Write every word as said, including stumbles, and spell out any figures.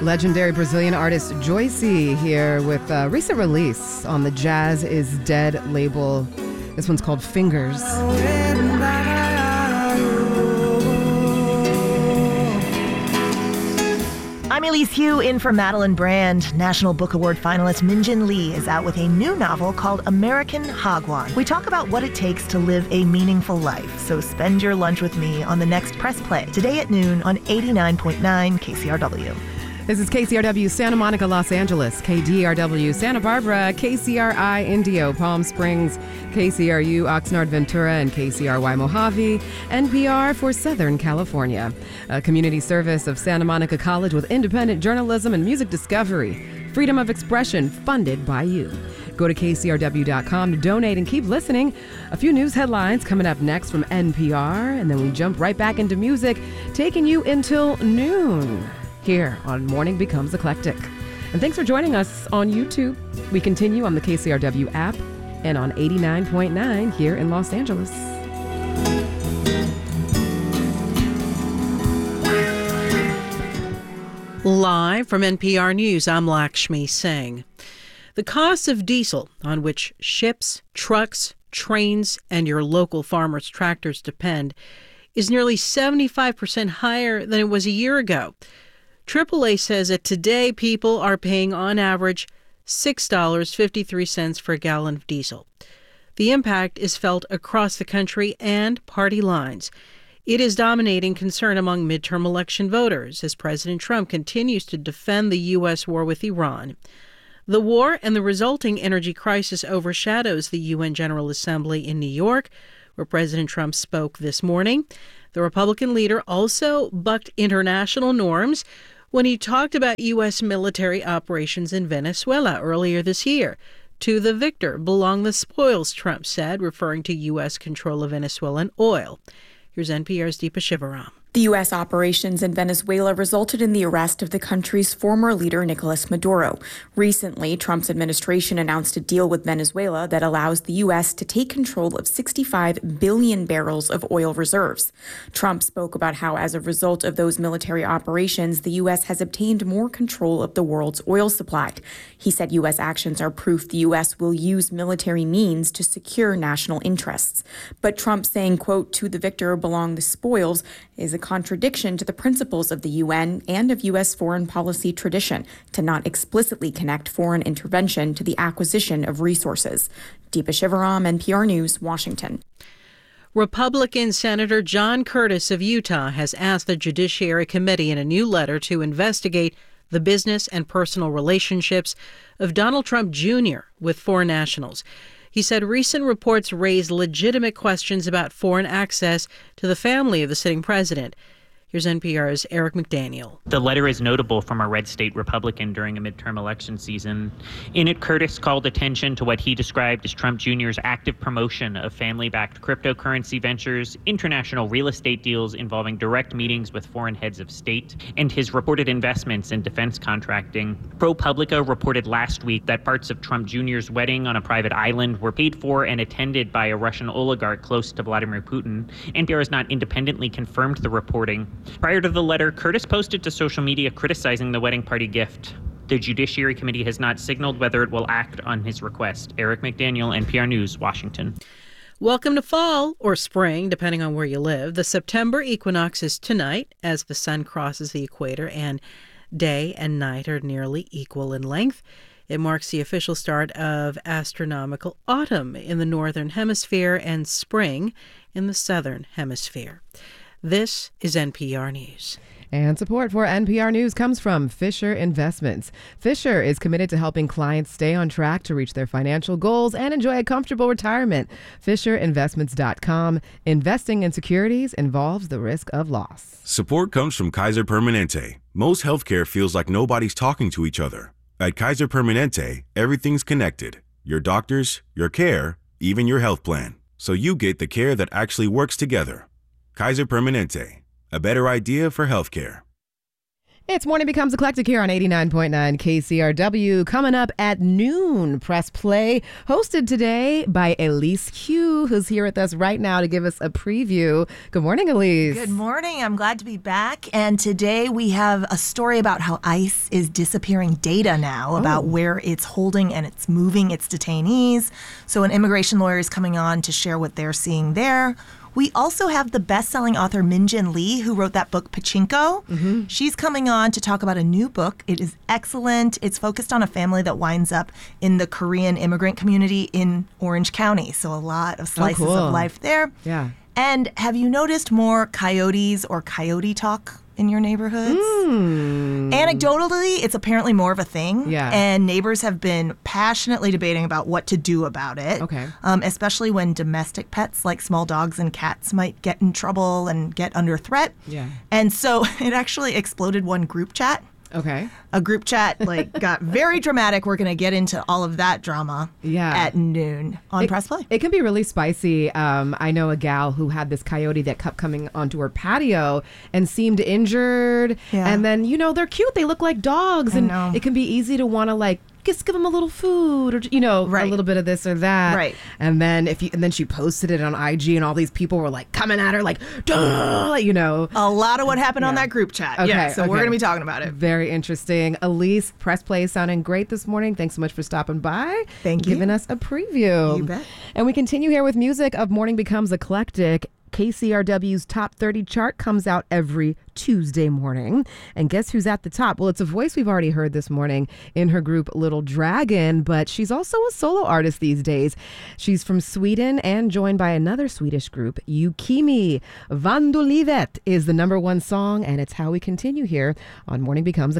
Legendary Brazilian artist Joyce here with a recent release on the Jazz Is Dead label. This one's called Fingers. I'm Elise Hu, in for Madeline Brand. National Book Award finalist Min Jin Lee is out with a new novel called American Hagwon. We talk about what it takes to live a meaningful life, so spend your lunch with me on the next Press Play, today at noon on eighty-nine point nine K C R W. This is K C R W Santa Monica, Los Angeles, K D R W Santa Barbara, K C R I Indio, Palm Springs, K C R U Oxnard Ventura, and K C R Y Mojave, N P R for Southern California. A community service of Santa Monica College with independent journalism and music discovery. Freedom of expression funded by you. Go to K C R W dot com to donate and keep listening. A few news headlines coming up next from N P R, and then we jump right back into music, taking you until noon here on Morning Becomes Eclectic. And thanks for joining us on YouTube. We continue on the K C R W app and on eighty-nine point nine here in Los Angeles. Live from N P R News, I'm Lakshmi Singh. The cost of diesel, on which ships, trucks, trains, and your local farmers' tractors depend, is nearly seventy-five percent higher than it was a year ago. triple A says that today people are paying on average six dollars and fifty-three cents for a gallon of diesel. The impact is felt across the country and party lines. It is dominating concern among midterm election voters as President Trump continues to defend the U S war with Iran. The war and the resulting energy crisis overshadows the U N General Assembly in New York, where President Trump spoke this morning. The Republican leader also bucked international norms when he talked about U S military operations in Venezuela earlier this year. To the victor belong the spoils, Trump said, referring to U S control of Venezuelan oil. Here's N P R's Deepa Shivaram. The U S operations in Venezuela resulted in the arrest of the country's former leader, Nicolas Maduro. Recently, Trump's administration announced a deal with Venezuela that allows the U S to take control of sixty-five billion barrels of oil reserves. Trump spoke about how, as a result of those military operations, the U S has obtained more control of the world's oil supply. He said U S actions are proof the U S will use military means to secure national interests. But Trump saying, quote, "to the victor belong the spoils," is a contradiction to the principles of the U N and of U S foreign policy tradition to not explicitly connect foreign intervention to the acquisition of resources. Deepa Shivaram, N P R News, Washington. Republican Senator John Curtis of Utah has asked the Judiciary Committee in a new letter to investigate the business and personal relationships of Donald Trump Junior with foreign nationals. He said recent reports raise legitimate questions about foreign access to the family of the sitting president. Here's N P R's Eric McDaniel. The letter is notable from a red state Republican during a midterm election season. In it, Curtis called attention to what he described as Trump Junior's active promotion of family-backed cryptocurrency ventures, international real estate deals involving direct meetings with foreign heads of state, and his reported investments in defense contracting. ProPublica reported last week that parts of Trump Junior's wedding on a private island were paid for and attended by a Russian oligarch close to Vladimir Putin. N P R has not independently confirmed the reporting. Prior to the letter, Curtis posted to social media criticizing the wedding party gift. The Judiciary Committee has not signaled whether it will act on his request. Eric McDaniel, N P R News, Washington. Welcome to fall, or spring, depending on where you live. The September equinox is tonight as the sun crosses the equator and day and night are nearly equal in length. It marks the official start of astronomical autumn in the northern hemisphere and spring in the southern hemisphere. This is N P R News. And support for N P R News comes from Fisher Investments. Fisher is committed to helping clients stay on track to reach their financial goals and enjoy a comfortable retirement. Fisher Investments dot com. Investing in securities involves the risk of loss. Support comes from Kaiser Permanente. Most healthcare feels like nobody's talking to each other. At Kaiser Permanente, everything's connected. Your doctors, your care, even your health plan. So you get the care that actually works together. Kaiser Permanente, a better idea for healthcare. It's Morning Becomes Eclectic here on eighty-nine point nine K C R W. Coming up at noon, Press Play, hosted today by Elise Q, who's here with us right now to give us a preview. Good morning, Elise. Good morning. I'm glad to be back. And today we have a story about how ICE is disappearing data now about Oh. where it's holding and it's moving its detainees. So an immigration lawyer is coming on to share what they're seeing there. We also have the best-selling author Min Jin Lee, who wrote that book Pachinko. Mm-hmm. She's coming on to talk about a new book. It is excellent. It's focused on a family that winds up in the Korean immigrant community in Orange County. So a lot of slices cool. of life there. Yeah. And have you noticed more coyotes or coyote talk in your neighborhoods? Mm. Anecdotally, it's apparently more of a thing. Yeah. And neighbors have been passionately debating about what to do about it. Okay. Um, especially when domestic pets like small dogs and cats might get in trouble and get under threat. Yeah. And so it actually exploded one group chat. Okay. A group chat like got very dramatic. We're going to get into all of that drama Yeah. at noon on It- Press Play. It can be really spicy. Um, I know a gal who had this coyote that kept coming onto her patio and seemed injured. Yeah. And then, you know, they're cute. They look like dogs. I and know. it can be easy to want to, like, just give them a little food or, you know, a Right. little bit of this or that. Right. And then if you, and then she posted it on I G and all these people were like coming at her like, duh, you know. A lot of what happened on Yeah. that group chat. Okay, Yeah, so we're okay. going to be talking about it. Very interesting. Elise, Press Play sounding great this morning. Thanks so much for stopping by. Thank and Giving you. us a preview. You bet. And we continue here with music of Morning Becomes Eclectic. K C R W's Top thirty chart comes out every Tuesday morning. And guess who's at the top? Well, it's a voice we've already heard this morning in her group Little Dragon, but she's also a solo artist these days. She's from Sweden and joined by another Swedish group, Yukimi. Vandolivet is the number one song, and it's how we continue here on Morning Becomes